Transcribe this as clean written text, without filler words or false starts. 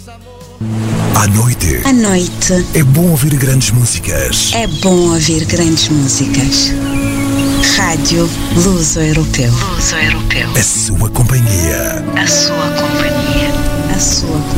À noite. À noite. É bom ouvir grandes músicas. É bom ouvir grandes músicas. Rádio Luso-Europeu. A sua companhia. A sua companhia. A sua companhia.